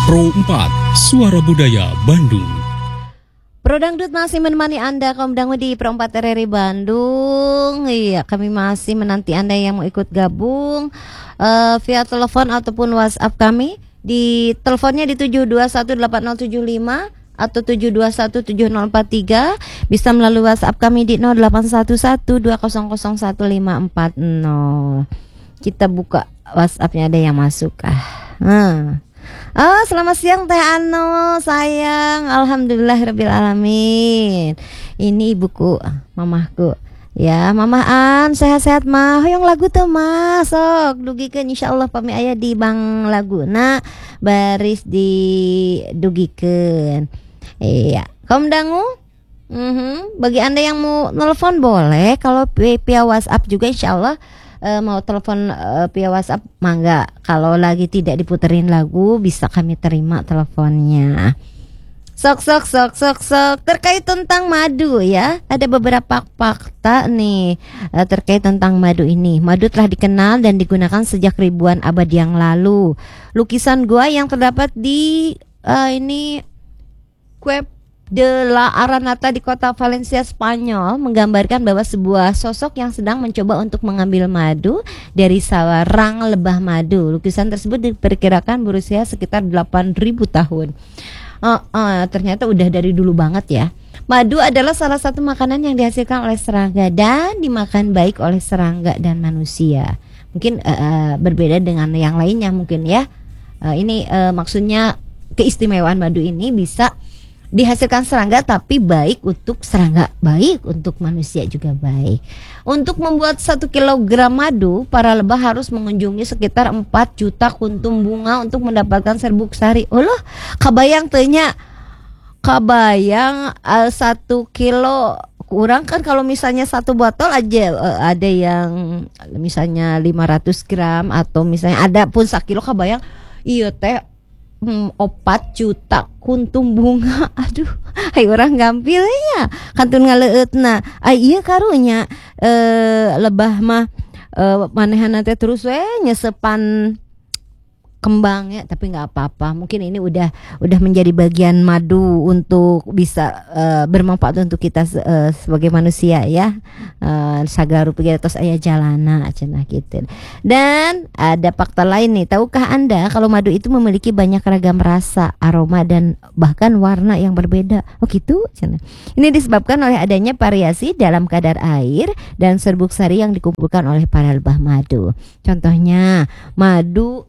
Pro 4, Suara Budaya Bandung. Pro Dangdut masih menemani Anda kaum dangu di Pro 4 RRI Bandung. Iya, kami masih menanti Anda yang mau ikut gabung via telepon ataupun WhatsApp kami. Di teleponnya di 7218075 atau 7217043. Bisa melalui WhatsApp kami di 081120010540. Kita buka WhatsAppnya, ada yang masuk. Selamat siang Teh Ano, sayang. Alhamdulillahirrabbilalamin. Ini ibuku, mamahku. Ya, Mama An, sehat-sehat mah. Hoyong lagu tuh mah, sok dugikeun insyaallah pami aya di bang laguna baris di dugikeun. Iya, kaum dangu. Bagi Anda yang mau nelpon boleh, kalau via WhatsApp juga insyaallah. Mau telepon via WhatsApp mangga. Kalau lagi tidak diputerin lagu bisa kami terima teleponnya. Sok terkait tentang madu ya. Ada beberapa fakta nih terkait tentang madu ini. Madu telah dikenal dan digunakan sejak ribuan abad yang lalu. Lukisan gua yang terdapat di ini Cueva de la Aranata di kota Valencia, Spanyol menggambarkan bahwa sebuah sosok yang sedang mencoba untuk mengambil madu dari sarang lebah madu. Lukisan tersebut diperkirakan berusia sekitar 8.000 tahun. Ternyata udah dari dulu banget ya. Madu adalah salah satu makanan yang dihasilkan oleh serangga dan dimakan baik oleh serangga dan manusia. Mungkin berbeda dengan yang lainnya mungkin ya. Ini maksudnya keistimewaan madu ini bisa dihasilkan serangga tapi baik untuk serangga, baik untuk manusia juga baik. Untuk membuat 1 kilogram madu, para lebah harus mengunjungi sekitar 4 juta kuntum bunga untuk mendapatkan serbuk sari. Allah, kabayang tanya, kabayang 1 kilo kurang kan kalau misalnya 1 botol aja ada yang misalnya 500 gram atau misalnya ada pun 1 kilo, kabayang iya teh 4 juta kuntum bunga. Aduh, hai orang gampil ya kantun ngaleutna. Iya karunya lebah mah manehana teh terus nyesepan kembangnya, tapi nggak apa-apa. Mungkin ini udah menjadi bagian madu untuk bisa bermanfaat untuk kita sebagai manusia ya. Sagaru pigatos aya jalana cenah gitu. Dan ada fakta lain nih. Tahukah Anda kalau madu itu memiliki banyak ragam rasa, aroma dan bahkan warna yang berbeda? Oh gitu cenah. Ini disebabkan oleh adanya variasi dalam kadar air dan serbuk sari yang dikumpulkan oleh para lebah madu. Contohnya madu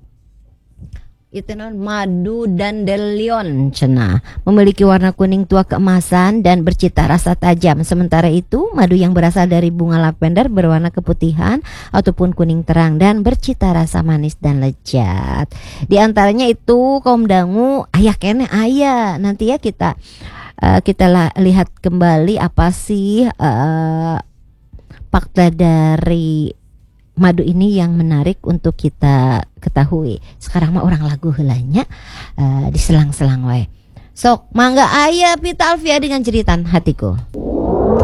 madu dandelion cenah memiliki warna kuning tua keemasan dan bercita rasa tajam. Sementara itu madu yang berasal dari bunga lavender berwarna keputihan ataupun kuning terang dan bercita rasa manis dan lezat. Di antaranya itu kaum dangu aya kene aya. Nanti ya kita lihat kembali apa sih fakta dari madu ini yang menarik untuk kita ketahui. Sekarang mah orang lagu heulanya diselang-selang wae. Sok mangga aya Pita Alfia dengan jeritan hatiku.